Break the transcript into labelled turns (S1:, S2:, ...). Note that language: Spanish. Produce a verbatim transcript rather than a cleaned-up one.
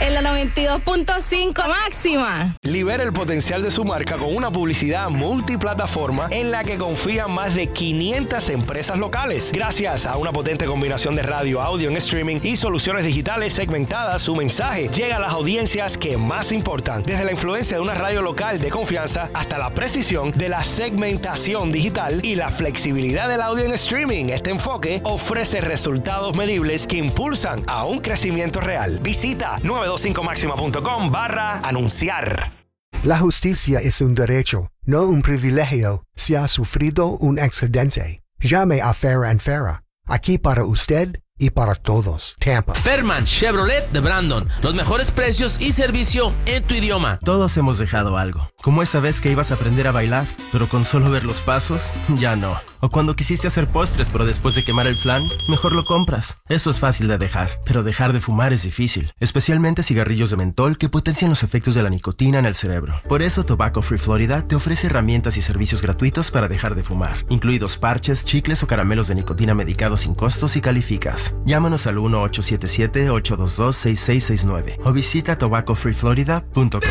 S1: en la noventa y dos punto cinco máxima.
S2: Libera el potencial de su marca con una publicidad multiplataforma en la que confían más de quinientas empresas locales. Gracias a una potente combinación de radio, audio en streaming y soluciones digitales segmentadas, su mensaje llega a las audiencias que más importan. Desde la influencia de una radio local de confianza hasta la precisión de la segmentación digital y la flexibilidad del audio en streaming. Este enfoque ofrece resultados medibles que impulsan a un crecimiento real. Visita nueve dos cinco máxima punto com barra anunciar.
S3: La justicia es un derecho, no un privilegio. Si ha sufrido un accidente, llame a Farah and Farah. Aquí para usted y para todos. Tampa.
S4: Fairman Chevrolet de Brandon. Los mejores precios y servicio en tu idioma.
S5: Todos hemos dejado algo. Como esa vez que ibas a aprender a bailar, pero con solo ver los pasos, ya no. O cuando quisiste hacer postres, pero después de quemar el flan, mejor lo compras. Eso es fácil de dejar, pero dejar de fumar es difícil. Especialmente cigarrillos de mentol que potencian los efectos de la nicotina en el cerebro. Por eso Tobacco Free Florida te ofrece herramientas y servicios gratuitos para dejar de fumar, incluidos parches, chicles o caramelos de nicotina medicados sin costos si calificas. Llámanos al uno ocho siete siete, ocho dos dos, seis seis seis nueve o visita tobacco free florida punto com.